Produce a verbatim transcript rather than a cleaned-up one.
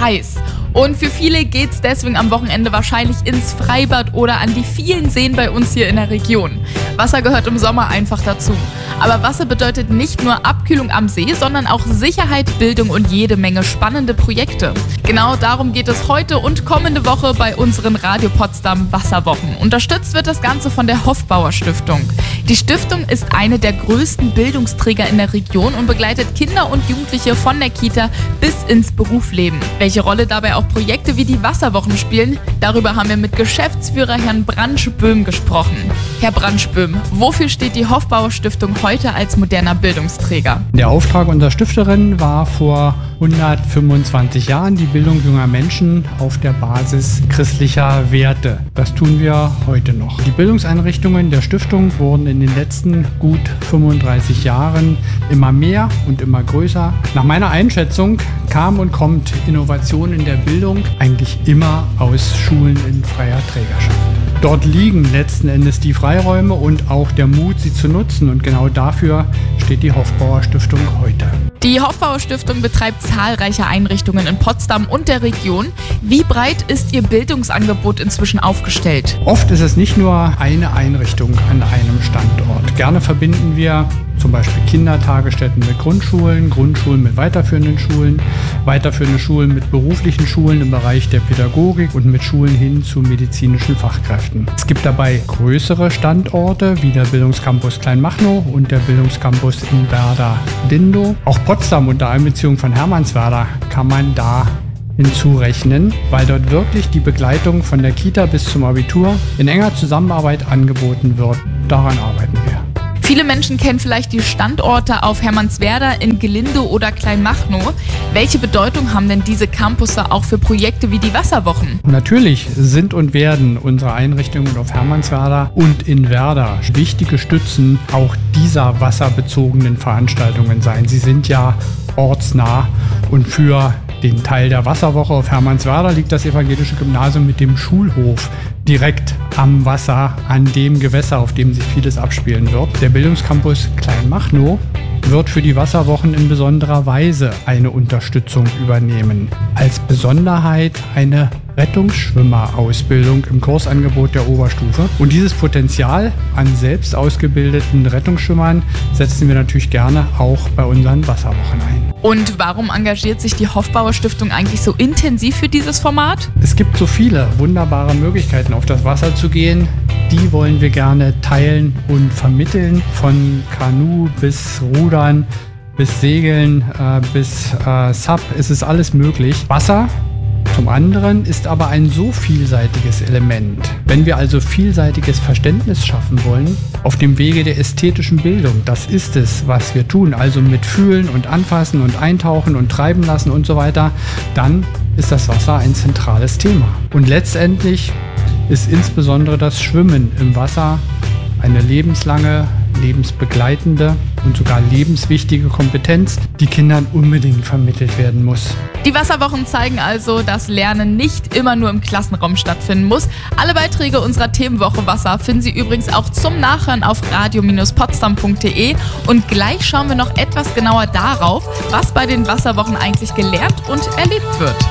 heiß. Und für viele geht's deswegen am Wochenende wahrscheinlich ins Freibad oder an die vielen Seen bei uns hier in der Region. Wasser gehört im Sommer einfach dazu. Aber Wasser bedeutet nicht nur Abkühlung am See, sondern auch Sicherheit, Bildung und jede Menge spannende Projekte. Genau darum geht es heute und kommende Woche bei unseren Radio Potsdam Wasserwochen. Unterstützt wird das Ganze von der Hofbauer Stiftung. Die Stiftung ist eine der größten Bildungsträger in der Region und begleitet Kinder und Jugendliche von der Kita bis ins Berufsleben. Welche Rolle dabei auch Projekte wie die Wasserwochen spielen, darüber haben wir mit Geschäftsführer Herrn Bransch-Böhm gesprochen. Herr Bransch-Böhm, wofür steht die Hofbauer Stiftung heute als moderner Bildungsträger? Der Auftrag unserer Stifterin war vor hundertfünfundzwanzig Jahren die Bildung junger Menschen auf der Basis christlicher Werte. Das tun wir heute noch. Die Bildungseinrichtungen der Stiftung wurden in den letzten gut fünfunddreißig Jahren immer mehr und immer größer. Nach meiner Einschätzung kam und kommt Innovation in der Bildung eigentlich immer aus Schulen in freier Trägerschaft. Dort liegen letzten Endes die Freiräume und auch der Mut, sie zu nutzen. Und genau dafür steht die Hofbauer Stiftung heute. Die Hofbauer Stiftung betreibt zahlreiche Einrichtungen in Potsdam und der Region. Wie breit ist Ihr Bildungsangebot inzwischen aufgestellt? Oft ist es nicht nur eine Einrichtung an einem Standort. Gerne verbinden wir zum Beispiel Kindertagesstätten mit Grundschulen, Grundschulen mit weiterführenden Schulen, weiterführende Schulen mit beruflichen Schulen im Bereich der Pädagogik und mit Schulen hin zu medizinischen Fachkräften. Es gibt dabei größere Standorte wie der Bildungscampus Kleinmachnow und der Bildungscampus in Werder-Lindow. Auch Potsdam unter Einbeziehung von Hermannswerder kann man da hinzurechnen, weil dort wirklich die Begleitung von der Kita bis zum Abitur in enger Zusammenarbeit angeboten wird. Daran arbeiten wir. Viele Menschen kennen vielleicht die Standorte auf Hermannswerder, in Gelindow oder Kleinmachnow. Welche Bedeutung haben denn diese Campusse auch für Projekte wie die Wasserwochen? Natürlich sind und werden unsere Einrichtungen auf Hermannswerder und in Werder wichtige Stützen auch dieser wasserbezogenen Veranstaltungen sein. Sie sind ja ortsnah und für den Teil der Wasserwoche auf Hermannswerder liegt das evangelische Gymnasium mit dem Schulhof direkt am Wasser, an dem Gewässer, auf dem sich vieles abspielen wird. Der Bildungscampus Kleinmachnow wird für die Wasserwochen in besonderer Weise eine Unterstützung übernehmen. Als Besonderheit eine Rettungsschwimmerausbildung im Kursangebot der Oberstufe. Und dieses Potenzial an selbst ausgebildeten Rettungsschwimmern setzen wir natürlich gerne auch bei unseren Wasserwochen ein. Und warum engagiert sich die Hofbauer Stiftung eigentlich so intensiv für dieses Format? Es gibt so viele wunderbare Möglichkeiten, auf das Wasser zu gehen. Die wollen wir gerne teilen und vermitteln. Von Kanu bis Rudern, bis Segeln, äh, bis äh, Sub, es ist alles möglich. Wasser zum anderen ist aber ein so vielseitiges Element. Wenn wir also vielseitiges Verständnis schaffen wollen, auf dem Wege der ästhetischen Bildung, das ist es, was wir tun, also mit Fühlen und Anfassen und Eintauchen und Treiben lassen und so weiter, dann ist das Wasser ein zentrales Thema. Und letztendlich ist insbesondere das Schwimmen im Wasser eine lebenslange, lebensbegleitende und sogar lebenswichtige Kompetenz, die Kindern unbedingt vermittelt werden muss. Die Wasserwochen zeigen also, dass Lernen nicht immer nur im Klassenraum stattfinden muss. Alle Beiträge unserer Themenwoche Wasser finden Sie übrigens auch zum Nachhören auf radio Bindestrich potsdam punkt de. Und gleich schauen wir noch etwas genauer darauf, was bei den Wasserwochen eigentlich gelernt und erlebt wird.